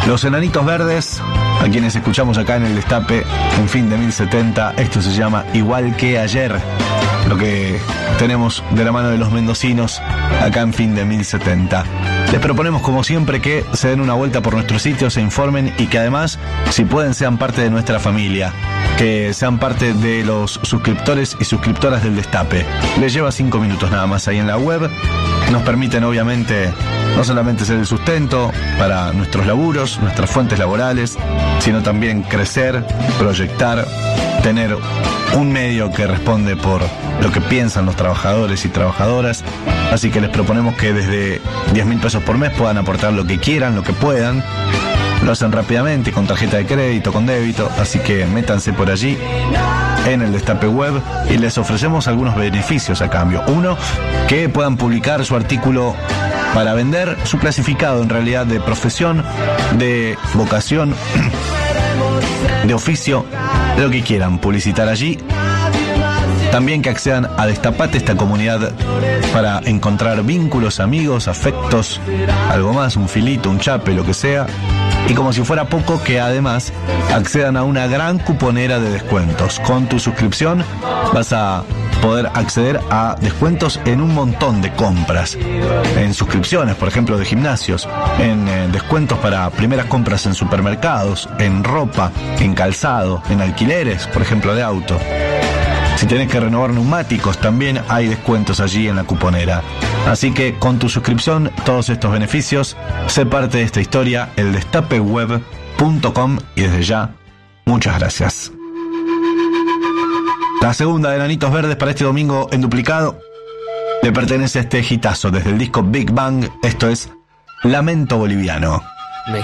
Los Enanitos Verdes, a quienes escuchamos acá en el Destape en Fin de 1070, esto se llama Igual que Ayer, lo que tenemos de la mano de los mendocinos acá en Fin de 1070. Les proponemos como siempre que se den una vuelta por nuestro sitio, se informen y que además, si pueden, sean parte de nuestra familia, que sean parte de los suscriptores y suscriptoras del Destape. Les lleva 5 minutos nada más ahí en la web. Nos permiten obviamente no solamente ser el sustento para nuestros laburos, nuestras fuentes laborales, sino también crecer, proyectar, tener un medio que responde por lo que piensan los trabajadores y trabajadoras. Así que les proponemos que desde 10.000 pesos por mes puedan aportar lo que quieran, lo que puedan. Lo hacen rápidamente, con tarjeta de crédito, con débito, así que métanse por allí en el Destape Web y les ofrecemos algunos beneficios a cambio. Uno, que puedan publicar su artículo para vender, su clasificado en realidad de profesión, de vocación, de oficio, de lo que quieran publicitar allí. También que accedan a Destapate, esta comunidad, para encontrar vínculos, amigos, afectos, algo más, un filito, un chape, lo que sea. Y como si fuera poco, que además accedan a una gran cuponera de descuentos. Con tu suscripción vas a poder acceder a descuentos en un montón de compras. En suscripciones, por ejemplo, de gimnasios. En descuentos para primeras compras en supermercados, en ropa, en calzado, en alquileres, por ejemplo, de auto. Si tenés que renovar neumáticos, también hay descuentos allí en la cuponera. Así que con tu suscripción, todos estos beneficios, sé parte de esta historia, eldestapeweb.com, y desde ya, muchas gracias. La segunda de Enanitos Verdes para este domingo en duplicado le pertenece a este hitazo desde el disco Big Bang. Esto es Lamento Boliviano.